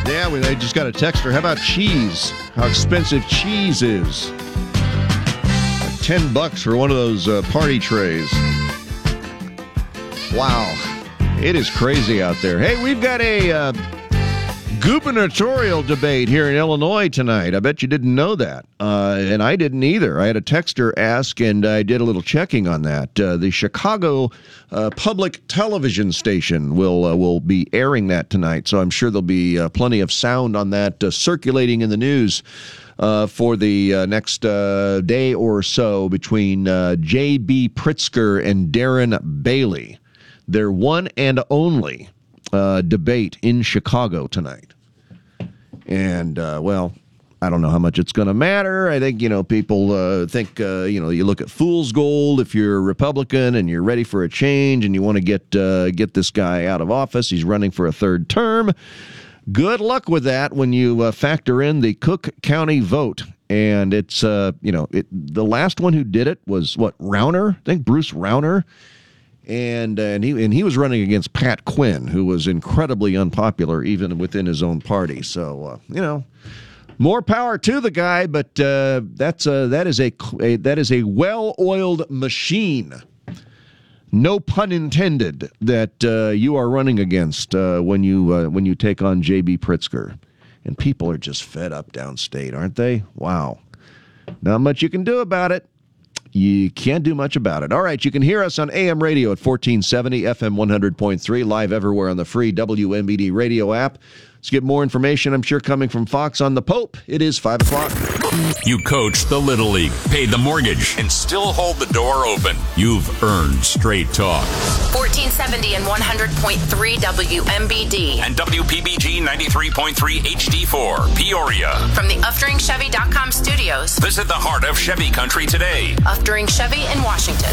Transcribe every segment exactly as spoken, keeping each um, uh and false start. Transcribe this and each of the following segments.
Yeah, we, I just got a text her. How about cheese? How expensive cheese is. Like ten bucks for one of those uh, party trays. Wow. It is crazy out there. Hey, we've got a uh, gubernatorial debate here in Illinois tonight. I bet you didn't know that. Uh, and I didn't either. I had a texter ask, and I did a little checking on that. Uh, the Chicago uh, Public Television Station will uh, will be airing that tonight, so I'm sure there'll be uh, plenty of sound on that uh, circulating in the news uh, for the uh, next uh, day or so between uh, J B Pritzker and Darren Bailey. Their one and only uh, debate in Chicago tonight. And, uh, well, I don't know how much it's going to matter. I think, you know, people uh, think, uh, you know, you look at fool's gold if you're a Republican and you're ready for a change and you want to get uh, get this guy out of office. He's running for a third term. Good luck with that when you uh, factor in the Cook County vote. And it's, uh, you know, it, the last one who did it was, what, Rauner? I think Bruce Rauner. And uh, and he and he was running against Pat Quinn, who was incredibly unpopular even within his own party. So uh, you know, more power to the guy, but uh, that's a, that is a, a that is a well-oiled machine. No pun intended. That uh, you are running against uh, when you uh, when you take on J B Pritzker, and people are just fed up downstate, aren't they? Wow, not much you can do about it. You can't do much about it. All right, you can hear us on A M radio at fourteen seventy, F M one hundred point three, live everywhere on the free W M B D radio app. Let's get more information, I'm sure, coming from Fox on the Pope. It is five o'clock. You coached the Little League, paid the mortgage, and still hold the door open. You've earned straight talk. fourteen seventy and one hundred point three W M B D. And W P B G ninety-three point three H D four, Peoria. From the Uftring Chevy dot com studios. Visit the heart of Chevy country today. Uftring Chevy in Washington.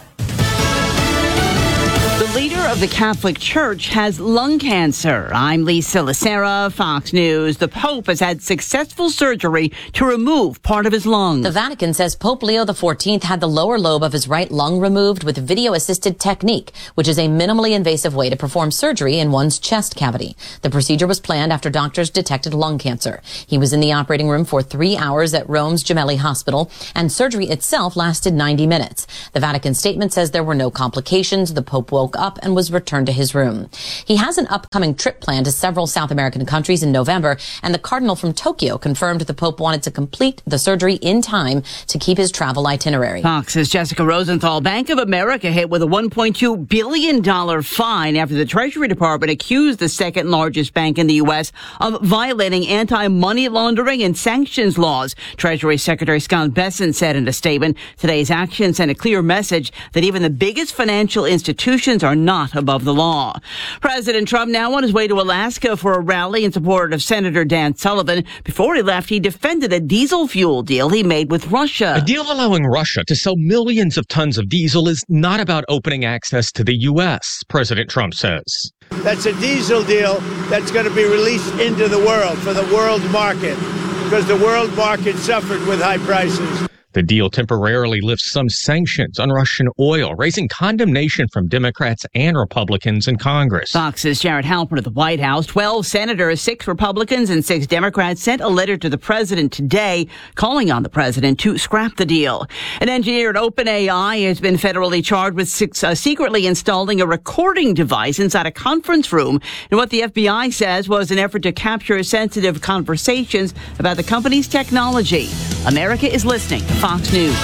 The leader of the Catholic Church has lung cancer. I'm Lisa Lacera, Fox News. The Pope has had successful surgery to remove part of his lungs. The Vatican says Pope Leo the fourteenth had the lower lobe of his right lung removed with video-assisted technique, which is a minimally invasive way to perform surgery in one's chest cavity. The procedure was planned after doctors detected lung cancer. He was in the operating room for three hours at Rome's Gemelli Hospital, and surgery itself lasted ninety minutes. The Vatican statement says there were no complications. The Pope woke up and was returned to his room. He has an upcoming trip planned to several South American countries in November, and the Cardinal from Tokyo confirmed the Pope wanted to complete the surgery in time to keep his travel itinerary. Fox's Jessica Rosenthal. Bank of America hit with a one point two billion dollars fine after the Treasury Department accused the second largest bank in the U S of violating anti-money laundering and sanctions laws. Treasury Secretary Scott Bessent said in a statement, today's action sent a clear message that even the biggest financial institutions are not above the law. President Trump now on his way to Alaska for a rally in support of Senator Dan Sullivan. Before he left, he defended a diesel fuel deal he made with Russia. A deal allowing Russia to sell millions of tons of diesel is not about opening access to the U S, President Trump says. That's a diesel deal that's going to be released into the world for the world market because the world market suffered with high prices. The deal temporarily lifts some sanctions on Russian oil, raising condemnation from Democrats and Republicans in Congress. Fox's Jared Halpern at the White House. Twelve senators, six Republicans, and six Democrats sent a letter to the president today calling on the president to scrap the deal. An engineer at OpenAI has been federally charged with six, uh, secretly installing a recording device inside a conference room in what the F B I says was an effort to capture sensitive conversations about the company's technology. America is listening to Fox News.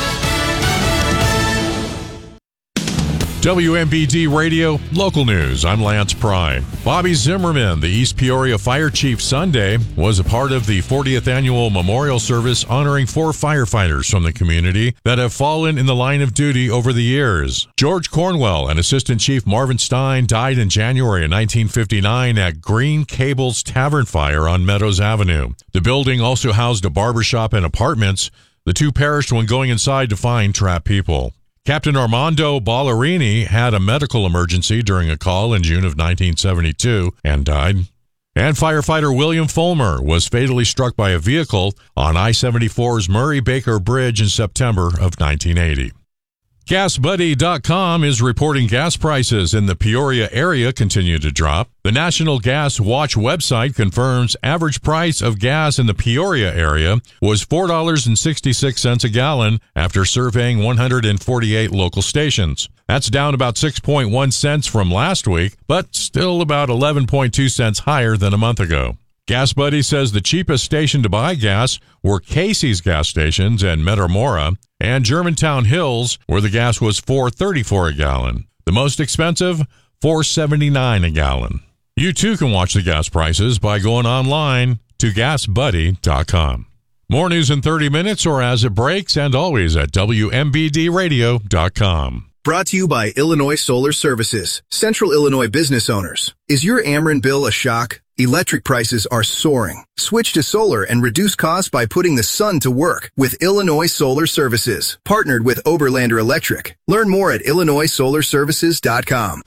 W M B D Radio Local News. I'm Lance Pry. Bobby Zimmerman, the East Peoria Fire Chief Sunday, was a part of the fortieth annual memorial service honoring four firefighters from the community that have fallen in the line of duty over the years. George Cornwell and Assistant Chief Marvin Stein died in January of nineteen fifty-nine at Green Cable's Tavern Fire on Meadows Avenue. The building also housed a barbershop and apartments. The two perished when going inside to find trapped people. Captain Armando Ballerini had a medical emergency during a call in June of nineteen seventy-two and died. And firefighter William Fulmer was fatally struck by a vehicle on I seventy-four's Murray Baker Bridge in September of nineteen eighty. Gas Buddy dot com is reporting gas prices in the Peoria area continue to drop. The National Gas Watch website confirms average price of gas in the Peoria area was four dollars and sixty-six cents a gallon after surveying one hundred forty-eight local stations. That's down about six point one cents from last week, but still about eleven point two cents higher than a month ago. Gas Buddy says the cheapest station to buy gas were Casey's gas stations and Metamora, and Germantown Hills, where the gas was four dollars and thirty-four cents a gallon. The most expensive, four dollars and seventy-nine cents a gallon. You too can watch the gas prices by going online to Gas Buddy dot com. More news in thirty minutes or as it breaks, and always at W M B D radio dot com. Brought to you by Illinois Solar Services, Central Illinois business owners. Is your Ameren bill a shock? Electric prices are soaring. Switch to solar and reduce costs by putting the sun to work with Illinois Solar Services, partnered with Oberlander Electric. Learn more at Illinois solar services dot com.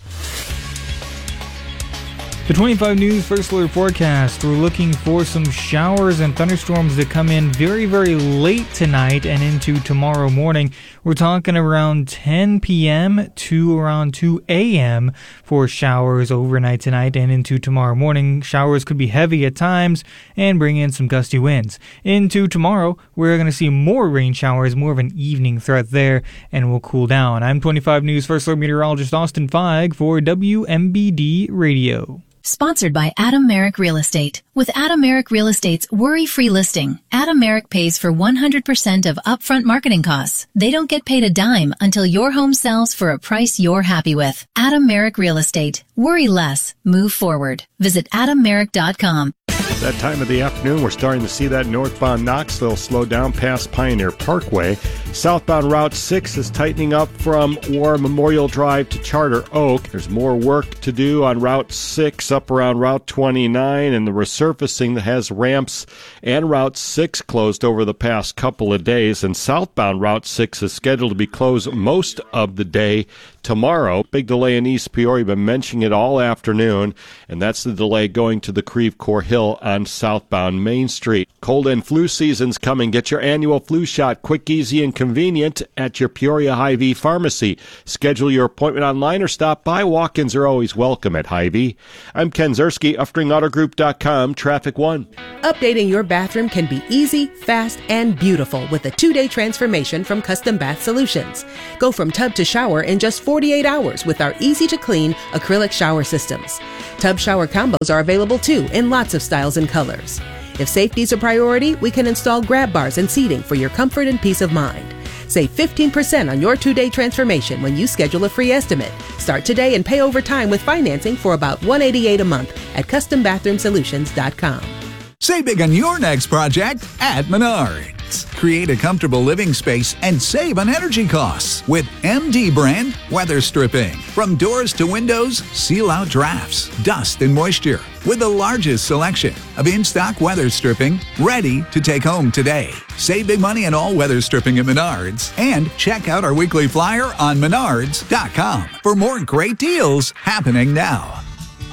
The twenty-five News First Alert Forecast. We're looking for some showers and thunderstorms that come in very, very late tonight and into tomorrow morning. We're talking around ten p.m. to around two a.m. for showers overnight tonight and into tomorrow morning. Showers could be heavy at times and bring in some gusty winds. Into tomorrow, we're going to see more rain showers, more of an evening threat there, and we'll cool down. I'm twenty-five News First Alert meteorologist Austin Feig for W M B D Radio. Sponsored by Adam Merrick Real Estate. With Adam Merrick Real Estate's worry-free listing, Adam Merrick pays for one hundred percent of upfront marketing costs. They don't get paid a dime until your home sells for a price you're happy with. Adam Merrick Real Estate. Worry less. Move forward. Visit adam merrick dot com. That time of the afternoon, we're starting to see that northbound Knoxville slow down past Pioneer Parkway. Southbound Route six is tightening up from War Memorial Drive to Charter Oak. There's more work to do on Route six up around Route twenty-nine, and the resurfacing that has ramps and Route six closed over the past couple of days. And southbound Route six is scheduled to be closed most of the day tomorrow. Big delay in East Peoria. Been mentioning it all afternoon, and that's the delay going to the Creve Coeur Hill on southbound Main Street. Cold and flu season's coming. Get your annual flu shot quick, easy, and convenient at your Peoria Hy-Vee pharmacy. Schedule your appointment online or stop by. Walk-ins are always welcome at Hy-Vee. I'm Ken Zerski, Uftring Auto Group dot com, Traffic One. Updating your bathroom can be easy, fast, and beautiful with a two-day transformation from Custom Bath Solutions. Go from tub to shower in just forty-eight hours with our easy-to-clean acrylic shower systems. Tub shower combos are available too in lots of styles and colors. If safety's a priority, we can install grab bars and seating for your comfort and peace of mind. Save fifteen percent on your two-day transformation when you schedule a free estimate. Start today and pay over time with financing for about one hundred eighty-eight dollars a month at custom bathroom solutions dot com. Save big on your next project at Menards. Create a comfortable living space and save on energy costs with M D brand weather stripping. From doors to windows, seal out drafts, dust, and moisture with the largest selection of in-stock weather stripping ready to take home today. Save big money on all weather stripping at Menards and check out our weekly flyer on menards dot com for more great deals happening now.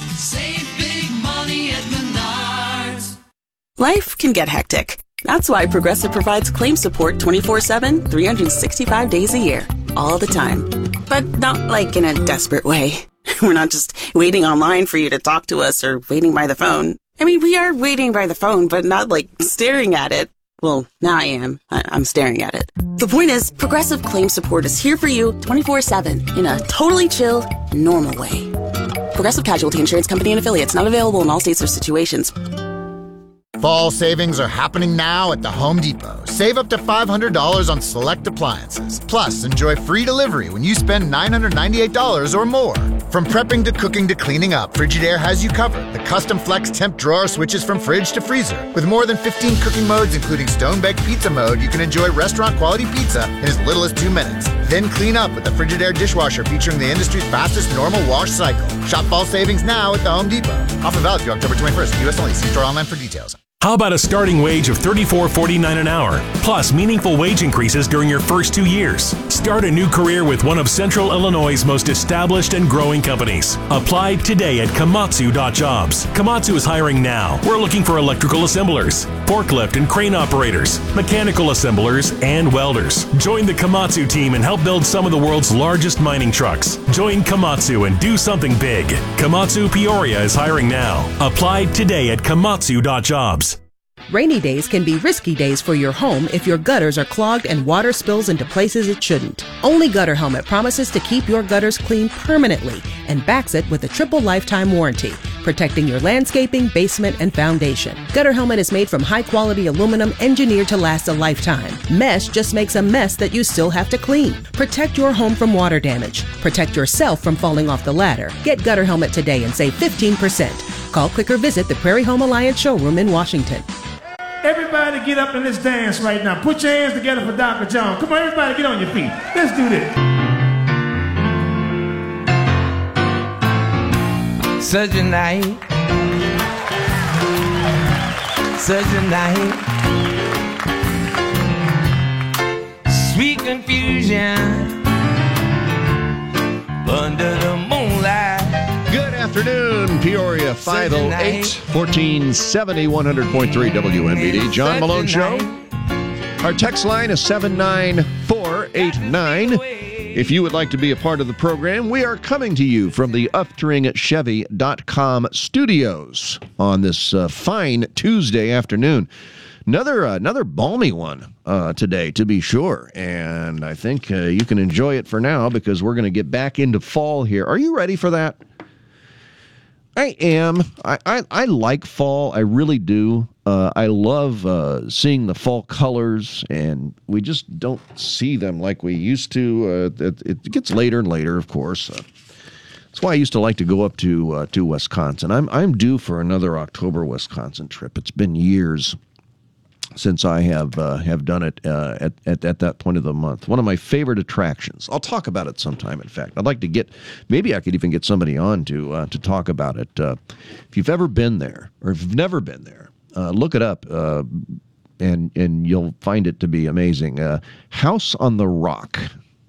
Save big money at Menards. Life can get hectic. That's why Progressive provides claim support twenty-four seven, three hundred sixty-five days a year, all the time. But not like in a desperate way. We're not just waiting online for you to talk to us or waiting by the phone. I mean, we are waiting by the phone, but not like staring at it. Well, now I am. I- I'm staring at it. The point is, Progressive claim support is here for you twenty-four seven in a totally chill, normal way. Progressive Casualty Insurance Company and Affiliates, not available in all states or situations. Fall savings are happening now at the Home Depot. Save up to five hundred dollars on select appliances. Plus, enjoy free delivery when you spend nine hundred ninety-eight dollars or more. From prepping to cooking to cleaning up, Frigidaire has you covered. The custom flex temp drawer switches from fridge to freezer. With more than fifteen cooking modes, including stone-baked pizza mode, you can enjoy restaurant-quality pizza in as little as two minutes. Then clean up with the Frigidaire dishwasher featuring the industry's fastest normal wash cycle. Shop fall savings now at the Home Depot. Offer valid through October twenty-first. U S only. See store online for details. How about a starting wage of thirty-four forty-nine an hour, plus meaningful wage increases during your first two years? Start a new career with one of Central Illinois' most established and growing companies. Apply today at Komatsu dot jobs. Komatsu is hiring now. We're looking for electrical assemblers, forklift and crane operators, mechanical assemblers, and welders. Join the Komatsu team and help build some of the world's largest mining trucks. Join Komatsu and do something big. Komatsu Peoria is hiring now. Apply today at Komatsu dot jobs. Rainy days can be risky days for your home if your gutters are clogged and water spills into places it shouldn't. Only Gutter Helmet promises to keep your gutters clean permanently and backs it with a triple lifetime warranty, protecting your landscaping, basement, and foundation. Gutter Helmet is made from high-quality aluminum engineered to last a lifetime. Mesh just makes a mess that you still have to clean. Protect your home from water damage. Protect yourself from falling off the ladder. Get Gutter Helmet today and save fifteen percent. Call, click, or visit the Prairie Home Alliance showroom in Washington. Everybody get up and let's dance right now. Put your hands together for Doctor John. Come on, everybody get on your feet. Let's do this. Such a night, such a night, sweet confusion under the moonlight. Good afternoon, Peoria, five oh eight, fourteen seventy, one hundred point three W M B D. John Malone Show. Our text line is seven nine four eight nine. If you would like to be a part of the program, we are coming to you from the Uftring Chevy dot com studios on this uh, fine Tuesday afternoon. Another uh, another balmy one uh, today, to be sure. And I think uh, you can enjoy it for now because we're going to get back into fall here. Are you ready for that? I am. I, I, I like fall. I really do. Uh, I love uh, seeing the fall colors, and we just don't see them like we used to. Uh, it, it gets later and later, of course. Uh, that's why I used to like to go up to uh, to Wisconsin. I'm I'm due for another October Wisconsin trip. It's been years since I have uh, have done it uh, at, at at that point of the month. One of my favorite attractions. I'll talk about it sometime. In fact, I'd like to get maybe I could even get somebody on to uh, to talk about it. Uh, if you've ever been there, or if you've never been there, uh, look it up, uh, and and you'll find it to be amazing. Uh, House on the Rock,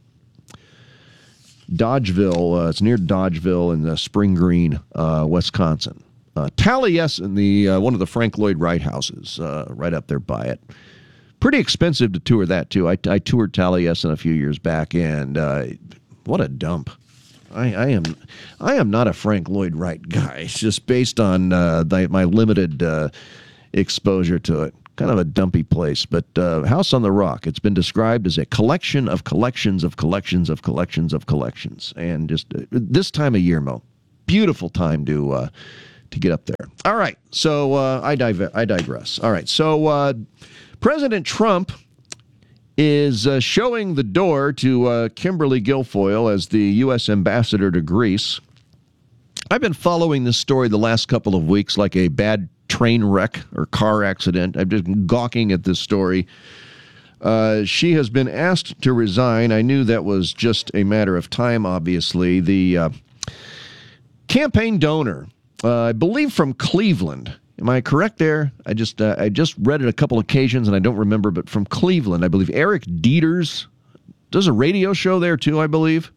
Dodgeville. Uh, it's near Dodgeville in uh, Spring Green, uh, Wisconsin. Uh, Taliesin, the uh, one of the Frank Lloyd Wright houses, uh, right up there by it. Pretty expensive to tour that too. I, I toured Taliesin a few years back, and uh, what a dump! I, I am, I am not a Frank Lloyd Wright guy. It's just based on uh, the, my limited uh, exposure to it. Kind of a dumpy place, but uh, House on the Rock. It's been described as a collection of collections of collections of collections of collections, and just uh, this time of year, Mo, beautiful time to. Uh, to get up there. All right, so uh, I, dive- I digress. All right, so uh, President Trump is uh, showing the door to uh, Kimberly Guilfoyle as the U S ambassador to Greece. I've been following this story the last couple of weeks like a bad train wreck or car accident. I'm just gawking at this story. Uh, she has been asked to resign. I knew that was just a matter of time, obviously. The uh, campaign donor, Uh, I believe from Cleveland. Am I correct there? I just uh, I just read it a couple occasions and I don't remember, but from Cleveland, I believe Eric Dieters does a radio show there too, I believe.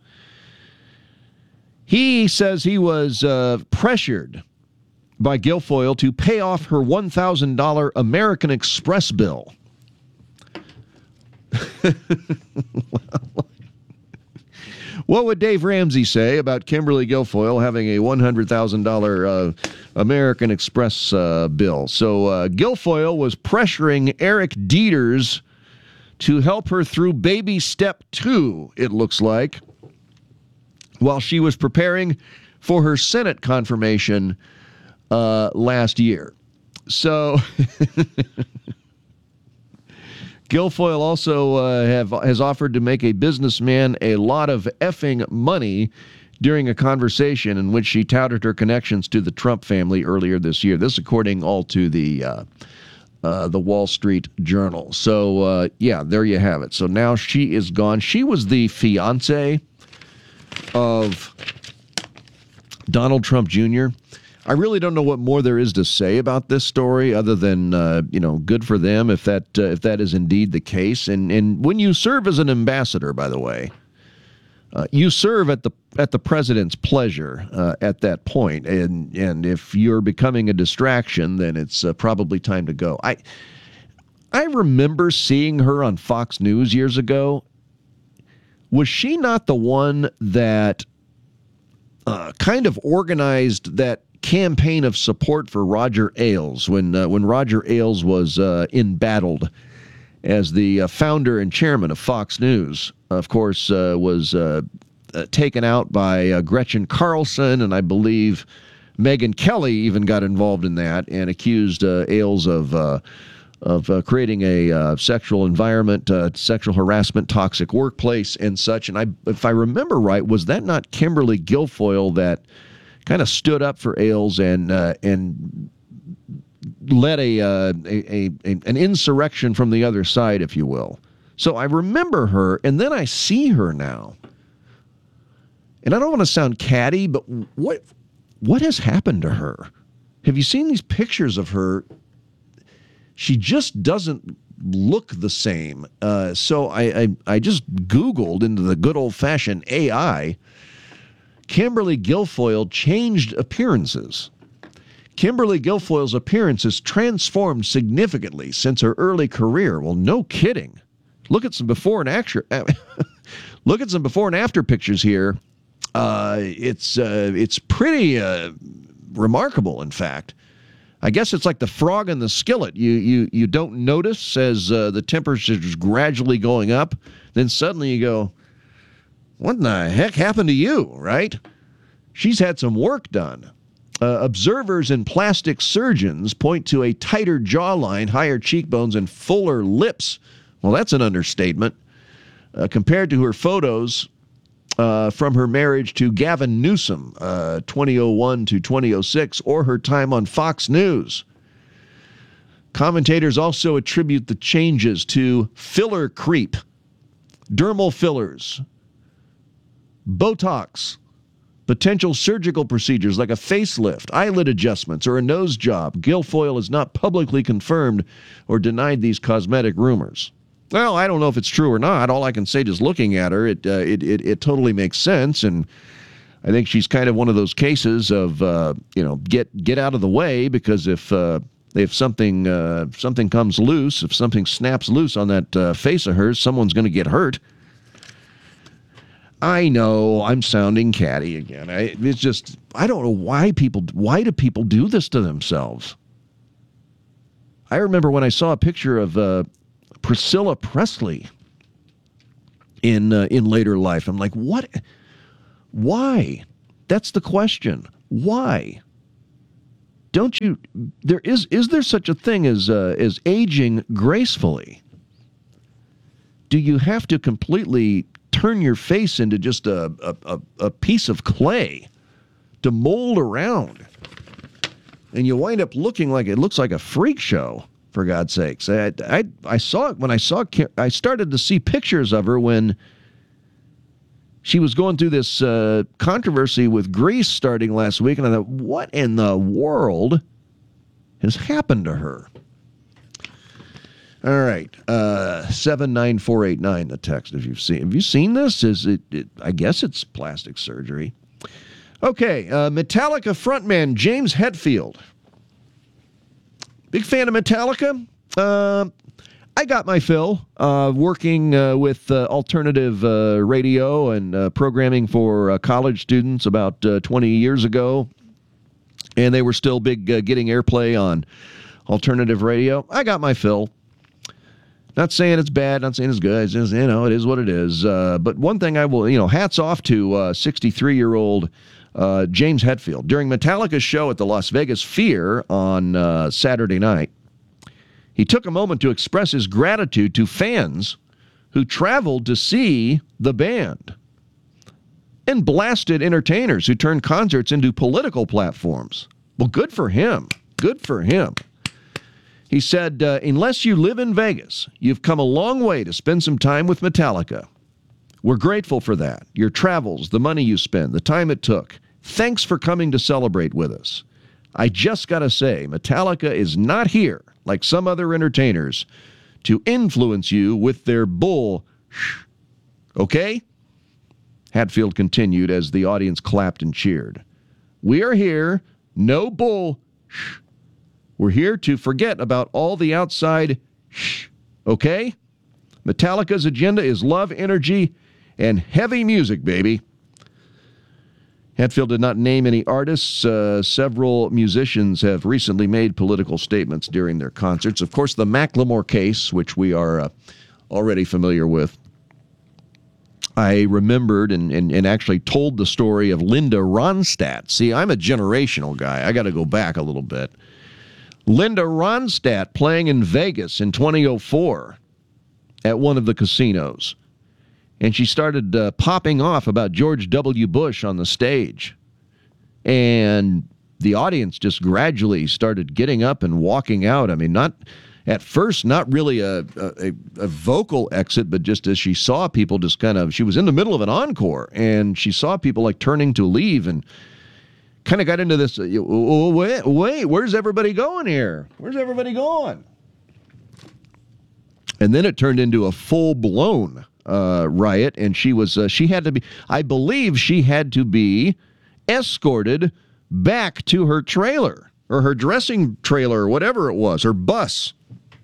He says he was uh, pressured by Guilfoyle to pay off her one thousand dollars American Express bill. Well, what would Dave Ramsey say about Kimberly Guilfoyle having a one hundred thousand dollars uh, American Express uh, bill? So uh, Guilfoyle was pressuring Eric Dieters to help her through baby step two, it looks like, while she was preparing for her Senate confirmation uh, last year. So Guilfoyle also uh, have, has offered to make a businessman a lot of effing money during a conversation in which she touted her connections to the Trump family earlier this year. This according all to the uh, uh, the Wall Street Journal. So, uh, yeah, there you have it. So now she is gone. She was the fiance of Donald Trump Junior I really don't know what more there is to say about this story other than, uh, you know, good for them if that uh, if that is indeed the case. And and when you serve as an ambassador, by the way, uh, you serve at the at the president's pleasure uh, at that point. And and if you're becoming a distraction, then it's uh, probably time to go. I I remember seeing her on Fox News years ago. Was she not the one that uh, kind of organized that campaign of support for Roger Ailes when uh, when Roger Ailes was uh, embattled as the uh, founder and chairman of Fox News? Of course, uh, was uh, uh, taken out by uh, Gretchen Carlson, and I believe Megyn Kelly even got involved in that and accused uh, Ailes of uh, of uh, creating a uh, sexual environment, uh, sexual harassment, toxic workplace, and such. And I, if I remember right, was that not Kimberly Guilfoyle that kind of stood up for Ailes and uh, and led a, uh, a, a an insurrection from the other side, if you will? So I remember her, and then I see her now, and I don't want to sound catty, but what what has happened to her? Have you seen these pictures of her? She just doesn't look the same. Uh, so I, I I just Googled into the good old fashioned A I. Kimberly Guilfoyle changed appearances. Kimberly Guilfoyle's appearance has transformed significantly since her early career. Well, no kidding. Look at some before and after. Look at some before and after pictures here. Uh, it's uh, it's pretty uh, remarkable. In fact, I guess it's like the frog in the skillet. You you you don't notice as uh, the temperature is gradually going up. Then suddenly you go, what in the heck happened to you, right? She's had some work done. Uh, observers and plastic surgeons point to a tighter jawline, higher cheekbones, and fuller lips. Well, that's an understatement. Uh, compared to her photos uh, from her marriage to Gavin Newsom, uh, twenty oh one to twenty oh six, or her time on Fox News. Commentators also attribute the changes to filler creep, dermal fillers, Botox, potential surgical procedures like a facelift, eyelid adjustments, or a nose job. Guilfoyle has not publicly confirmed or denied these cosmetic rumors. Well, I don't know if it's true or not. All I can say, just looking at her, it uh, it, it it totally makes sense, and I think she's kind of one of those cases of uh, you know get get out of the way, because if uh, if something uh, something comes loose, if something snaps loose on that uh, face of hers, someone's going to get hurt. I know I'm sounding catty again. I, it's just, I don't know why people, why do people do this to themselves? I remember when I saw a picture of uh, Priscilla Presley in uh, in later life. I'm like, what? Why? That's the question. Why? Don't you? There is is there such a thing as uh, as aging gracefully? Do you have to completely turn your face into just a, a, a piece of clay to mold around, and you wind up looking like it looks like a freak show, for God's sakes? I, I, I saw it when I saw, I started to see pictures of her when she was going through this uh, controversy with Greece starting last week, and I thought, what in the world has happened to her? All right, uh, seven nine four eight nine, the text, if you've seen. Have you seen this? Is it, it I guess it's plastic surgery. Okay, uh, Metallica frontman James Hetfield. Big fan of Metallica. Uh, I got my fill uh, working uh, with uh, alternative uh, radio and uh, programming for uh, college students about uh, twenty years ago, and they were still big uh, getting airplay on alternative radio. I got my fill. Not saying it's bad, not saying it's good. It's just, you know, it is what it is. Uh, but one thing I will, you know, hats off to uh, sixty-three-year-old uh, James Hetfield. During Metallica's show at the Las Vegas Sphere on uh, Saturday night, he took a moment to express his gratitude to fans who traveled to see the band and blasted entertainers who turned concerts into political platforms. Well, good for him. Good for him. He said, uh, unless you live in Vegas, you've come a long way to spend some time with Metallica. We're grateful for that. Your travels, the money you spend, the time it took. Thanks for coming to celebrate with us. I just got to say, Metallica is not here, like some other entertainers, to influence you with their bull. Okay? Hatfield continued as the audience clapped and cheered. We are here, no bull. We're here to forget about all the outside. Okay? Metallica's agenda is love, energy, and heavy music, baby. Hatfield did not name any artists. Uh, several musicians have recently made political statements during their concerts. Of course, the Macklemore case, which we are uh, already familiar with. I remembered and, and, and actually told the story of Linda Ronstadt. See, I'm a generational guy. I got to go back a little bit. Linda Ronstadt playing in Vegas in twenty oh four at one of the casinos. And she started uh, popping off about George W. Bush on the stage. And the audience just gradually started getting up and walking out. I mean, not at first, not really a, a, a vocal exit, but just as she saw people just kind of, she was in the middle of an encore, and she saw people like turning to leave and kind of got into this, uh, wait, wait, where's everybody going here? Where's everybody going? And then it turned into a full-blown Uh, riot, and she was uh, she had to be, I believe she had to be escorted back to her trailer or her dressing trailer or whatever it was, her bus.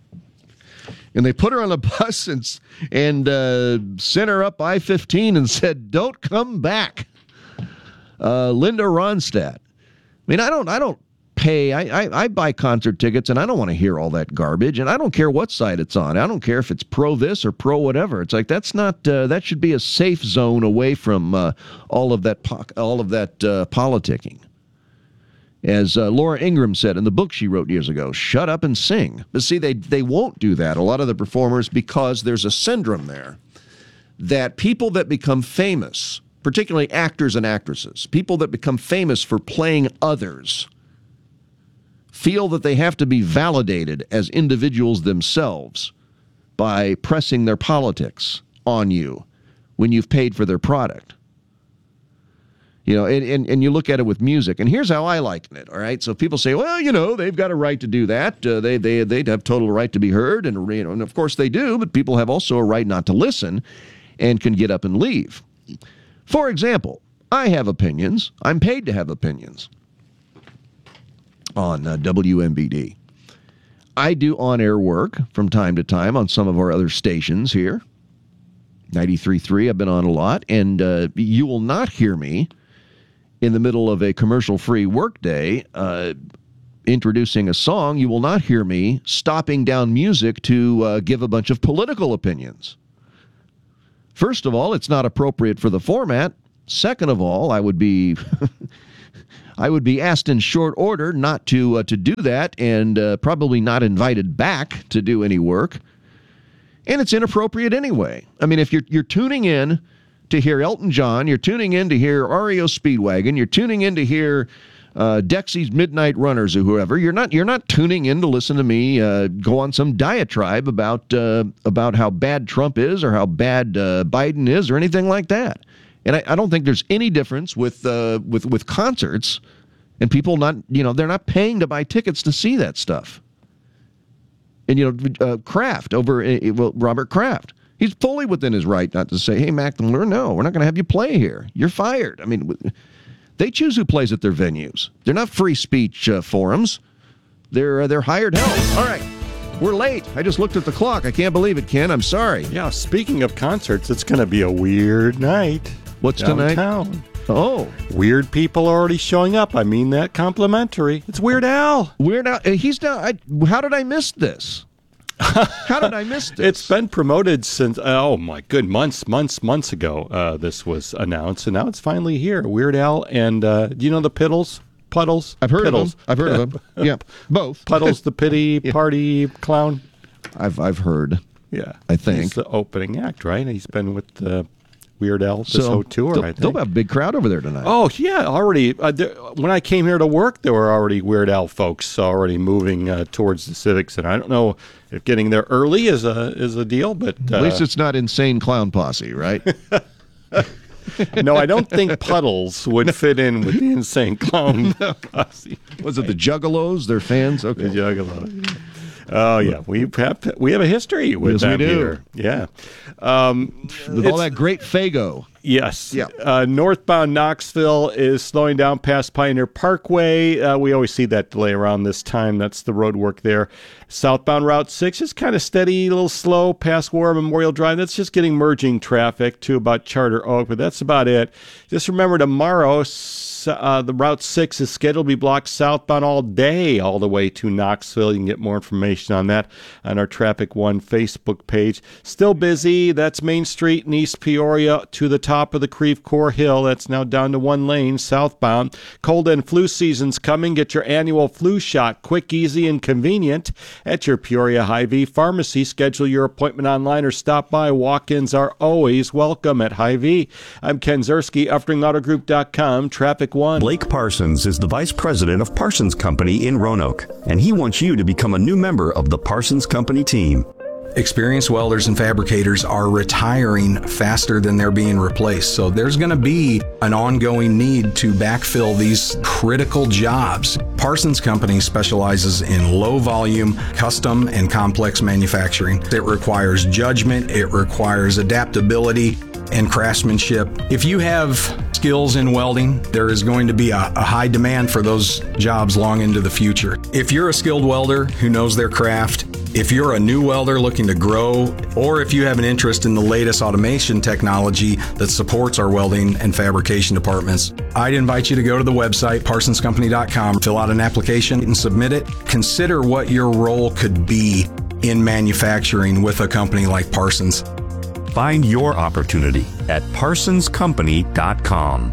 And they put her on a bus and and uh, sent her up I fifteen and said, "Don't come back." Uh, Linda Ronstadt. I mean, I don't I don't pay. I, I I buy concert tickets, and I don't want to hear all that garbage, and I don't care what side it's on. I don't care if it's pro this or pro whatever. It's like that's not uh, that should be a safe zone away from uh, all of that po- all of that uh, politicking. As uh, Laura Ingraham said in the book she wrote years ago, "Shut up and sing." But see, they they won't do that. A lot of the performers, because there's a syndrome there that people that become famous, particularly actors and actresses, people that become famous for playing others, feel that they have to be validated as individuals themselves by pressing their politics on you when you've paid for their product. You know, and, and, and you look at it with music, and here's how I liken it, all right? So people say, well, you know, they've got a right to do that. Uh, they, they, they'd have total right to be heard, and, you know, and of course they do, but people have also a right not to listen and can get up and leave. For example, I have opinions. I'm paid to have opinions on uh, W M B D. I do on-air work from time to time on some of our other stations here. ninety-three point three, I've been on a lot, and uh, you will not hear me in the middle of a commercial-free workday uh, introducing a song. You will not hear me stopping down music to uh, give a bunch of political opinions. First of all, it's not appropriate for the format. Second of all, I would be... I would be asked in short order not to uh, to do that, and uh, probably not invited back to do any work. And it's inappropriate anyway. I mean, if you're you're tuning in to hear Elton John, you're tuning in to hear R E O Speedwagon, you're tuning in to hear uh, Dexy's Midnight Runners or whoever, you're not you're not tuning in to listen to me uh, go on some diatribe about uh, about how bad Trump is or how bad uh, Biden is or anything like that. And I, I don't think there's any difference with uh, with with concerts and people not, you know, they're not paying to buy tickets to see that stuff. And, you know, uh, Kraft over, uh, well, Robert Kraft, he's fully within his right not to say, hey, Macklemore, no, we're not going to have you play here. You're fired. I mean, they choose who plays at their venues. They're not free speech uh, forums. They're, uh, they're hired help. All right. We're late. I just looked at the clock. I can't believe it, Ken. I'm sorry. Yeah, speaking of concerts, it's going to be a weird night. What's downtown. tonight? Oh. Weird people already showing up. I mean that complimentary. It's Weird Al. Weird Al. He's down. I, how did I miss this? How did I miss this? It's been promoted since, oh my good, months, months, months ago. Uh, this was announced, and now it's finally here. Weird Al and, uh, do you know the Piddles? Puddles? I've heard Piddles. of them. I've heard of them. Yeah, both. Puddles, the pity party clown. I've I've heard. Yeah, I think he's the opening act, right? He's been with the Weird Al this so whole tour. They'll, I think they'll have a big crowd over there tonight. Oh yeah, already. Uh, there, when I came here to work, there were already Weird Al folks already moving uh, towards the Civics, and I don't know if getting there early is a is a deal, but uh, at least it's not Insane Clown Posse, right? No, I don't think Puddles would fit in with the Insane Clown Posse. Was it the Juggalos? Their fans? Okay. The Juggalos. Oh, yeah. We have we have a history with yes, them we do. here. Yeah. Um, with all that great Faygo. Yes. Yeah. Uh, northbound Knoxville is slowing down past Pioneer Parkway. Uh, we always see that delay around this time. That's the road work there. Southbound Route six is kind of steady, a little slow past War Memorial Drive. That's just getting merging traffic to about Charter Oak, but that's about it. Just remember tomorrow, uh, the Route six is scheduled to be blocked southbound all day, all the way to Knoxville. You can get more information on that on our Traffic One Facebook page. Still busy. That's Main Street in East Peoria to the top of the Creve Coeur Hill. That's now down to one lane southbound. Cold and flu season's coming. Get your annual flu shot quick, easy, and convenient at your Peoria Hy-Vee pharmacy. Schedule your appointment online or stop by. Walk-ins are always welcome at Hy-Vee. I'm Ken Zerski, Uftring Auto Group dot com, Traffic One. Blake Parsons is the vice president of Parsons Company in Roanoke, and he wants you to become a new member of the Parsons Company team. Experienced welders and fabricators are retiring faster than they're being replaced. So there's going to be an ongoing need to backfill these critical jobs. Parsons Company specializes in low volume, custom, and complex manufacturing. It requires judgment, it requires adaptability and craftsmanship. If you have skills in welding, there is going to be a, a high demand for those jobs long into the future. If you're a skilled welder who knows their craft, if you're a new welder looking to grow, or if you have an interest in the latest automation technology that supports our welding and fabrication departments, I'd invite you to go to the website, parsons company dot com, fill out an application and submit it. Consider what your role could be in manufacturing with a company like Parsons. Find your opportunity at parsons company dot com.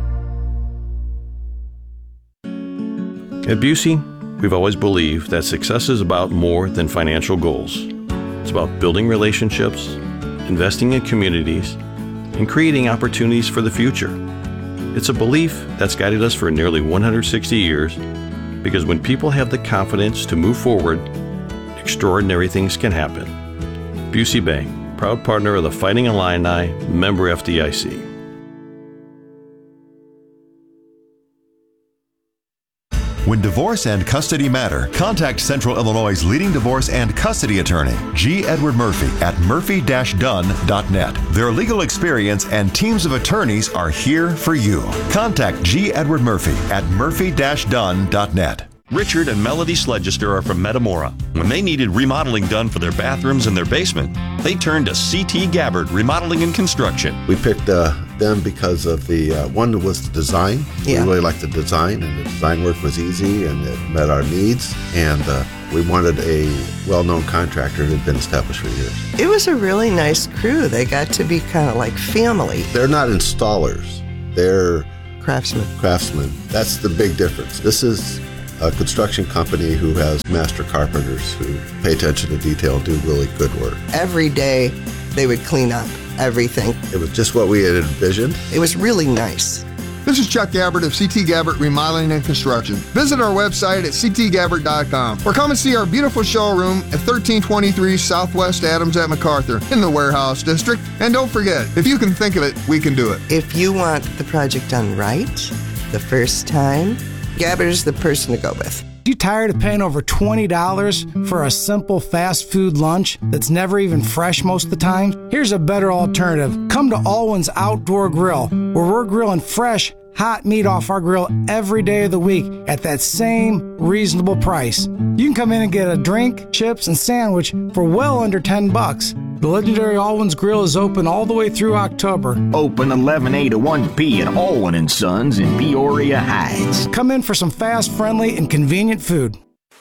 At Busey, we've always believed that success is about more than financial goals. It's about building relationships, investing in communities, and creating opportunities for the future. It's a belief that's guided us for nearly one hundred sixty years, because when people have the confidence to move forward, extraordinary things can happen. Busey Bank, proud partner of the Fighting Illini, member F D I C. When divorce and custody matter, contact Central Illinois' leading divorce and custody attorney, G. Edward Murphy, at murphy dash dunn dot net. Their legal experience and teams of attorneys are here for you. Contact G. Edward Murphy at murphy dash dunn dot net. Richard and Melody Sledgester are from Metamora. When they needed remodeling done for their bathrooms and their basement, they turned to C T Gabbard Remodeling and Construction. We picked uh, them because of the, uh, one was the design. Yeah. We really liked the design, and the design work was easy, and it met our needs, and uh, we wanted a well-known contractor who had been established for years. It was a really nice crew. They got to be kind of like family. They're not installers. They're craftsmen. Craftsmen. That's the big difference. This is a construction company who has master carpenters who pay attention to detail and do really good work. Every day they would clean up everything. It was just what we had envisioned. It was really nice. This is Chuck Gabbard of C T Gabbard Remodeling and Construction. Visit our website at c t gabbard dot com or come and see our beautiful showroom at thirteen twenty-three Southwest Adams at MacArthur in the Warehouse District. And don't forget, if you can think of it, we can do it. If you want the project done right the first time, Gabbard is the person to go with. You tired of paying over twenty dollars for a simple fast food lunch that's never even fresh most of the time? Here's a better alternative. Come to Alwyn's Outdoor Grill, where we're grilling fresh, hot meat off our grill every day of the week at that same reasonable price. You can come in and get a drink, chips, and sandwich for well under ten bucks. The legendary Alwyn's Grill is open all the way through October. Open eleven A to one P at Alwyn and Sons in Peoria Heights. Come in for some fast, friendly, and convenient food.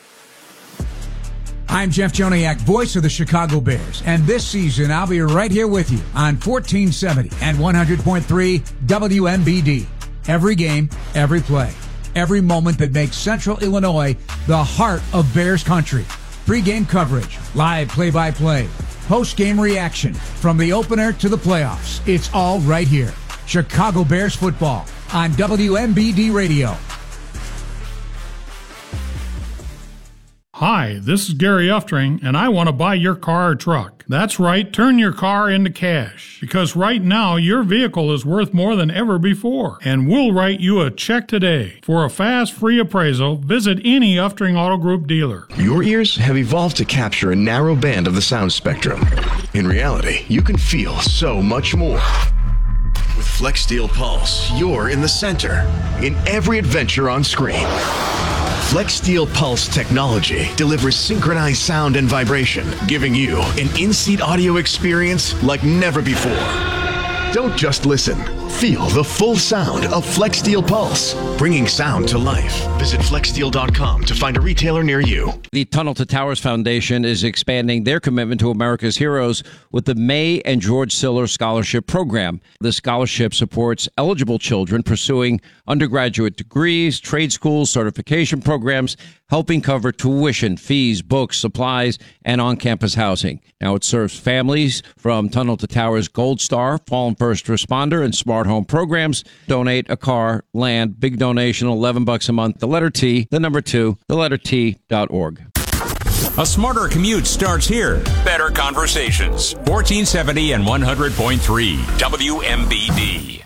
I'm Jeff Joniak, voice of the Chicago Bears, and this season I'll be right here with you on fourteen seventy and one hundred point three W M B D. Every game, every play, every moment that makes Central Illinois the heart of Bears country. Pre-game coverage, live play-by-play, post-game reaction, from the opener to the playoffs. It's all right here. Chicago Bears football on W M B D Radio. Hi, this is Gary Uftring, and I want to buy your car or truck. That's right, turn your car into cash. Because right now, your vehicle is worth more than ever before. And we'll write you a check today. For a fast, free appraisal, visit any Uftring Auto Group dealer. Your ears have evolved to capture a narrow band of the sound spectrum. In reality, you can feel so much more. With FlexSteel Pulse, you're in the center, in every adventure on screen. FlexSteel Pulse technology delivers synchronized sound and vibration, giving you an in-seat audio experience like never before. Don't just listen. Feel the full sound of FlexSteel Pulse, bringing sound to life. Visit flex steel dot com to find a retailer near you. The Tunnel to Towers Foundation is expanding their commitment to America's heroes with the May and George Siller Scholarship Program. The scholarship supports eligible children pursuing undergraduate degrees, trade schools, certification programs, helping cover tuition, fees, books, supplies, and on-campus housing. Now it serves families from Tunnel to Towers Gold Star, Fallen First Responder, and Smart Home programs. Donate a car, land, big donation, eleven bucks a month. The letter T, the number two, the letter T dot org. A smarter commute starts here. Better conversations. fourteen seventy and one hundred point three W M B D.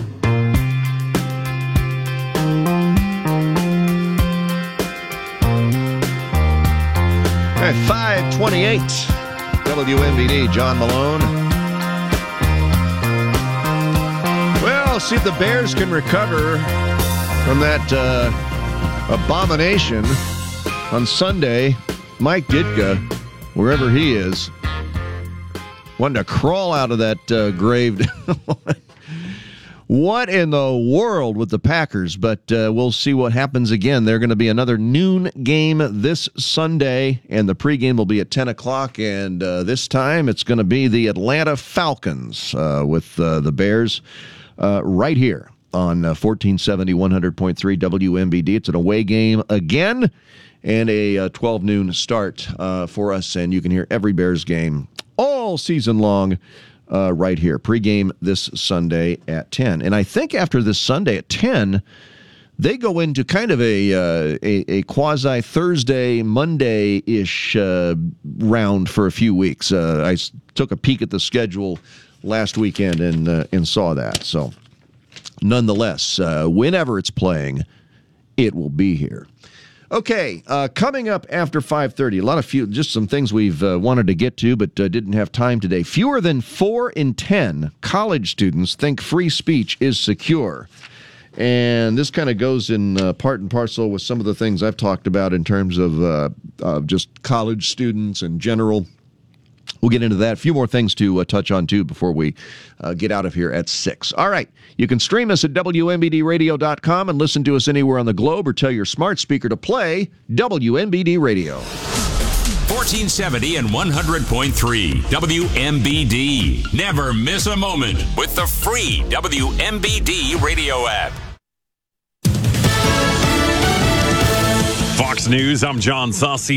All right, five twenty-eight W M B D, John Malone. Well, see if the Bears can recover from that uh, abomination on Sunday. Mike Ditka, wherever he is, wanted to crawl out of that uh, grave. What in the world with the Packers? But uh, we'll see what happens again. They're going to be another noon game this Sunday, and the pregame will be at ten o'clock. And uh, this time it's going to be the Atlanta Falcons uh, with uh, the Bears uh, right here on uh, fourteen seventy, one hundred point three W M B D. It's an away game again, and a uh, twelve noon start uh, for us. And you can hear every Bears game all season long Uh, right here. Pregame this Sunday at ten. And I think after this Sunday at ten, they go into kind of a uh, a, a quasi-Thursday, Monday-ish uh, round for a few weeks. Uh, I s- took a peek at the schedule last weekend and, uh, and saw that. So nonetheless, uh, whenever it's playing, it will be here. Okay, uh, coming up after five thirty, a lot of few, just some things we've uh, wanted to get to but uh, didn't have time today. Fewer than four in ten college students think free speech is secure. And this kind of goes in uh, part and parcel with some of the things I've talked about in terms of uh, uh, just college students in general. We'll get into that. A few more things to uh, touch on, too, before we uh, get out of here at six. All right. You can stream us at W M B D radio dot com and listen to us anywhere on the globe, or tell your smart speaker to play W M B D Radio. fourteen seventy and one hundred point three W M B D. Never miss a moment with the free W M B D radio app. Fox News, I'm John Saucy.